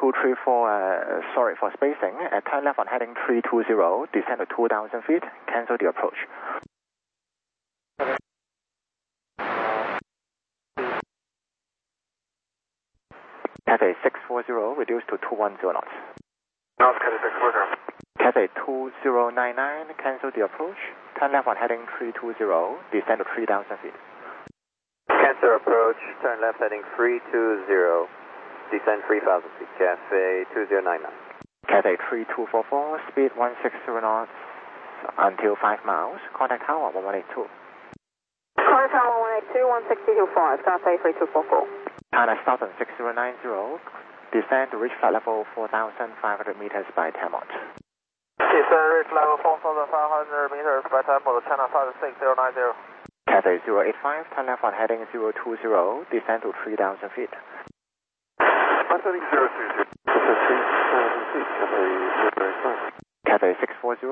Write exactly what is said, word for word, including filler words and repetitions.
two three four, uh, sorry for spacing. Uh, turn left on heading three two zero, descend to two thousand feet, cancel the approach. Cathay six four zero, reduce to two one zero knots. North Cathay six four zero. Cathay two zero nine nine, cancel the approach. Turn left on heading three two zero, descend to three thousand feet. Cancel approach, turn left heading three two zero, descend three thousand feet, Cathay two zero nine nine. Cathay three two four four, speed one six zero knots until five miles. Contact tower one one eight two. Contact tower one one eight two, one six two five, Cathay three two four four. China Southern six zero nine zero, descend to reach flight level four thousand five hundred meters by ten knots. Descend reach level four thousand five hundred meters by ten knots, China Southern six zero nine zero. Cathay zero eight five, turn left on heading zero two zero, descend to three thousand feet. Descending zero two zero. Cathay three thousand feet, Cathay zero eight five. Cathay six four zero.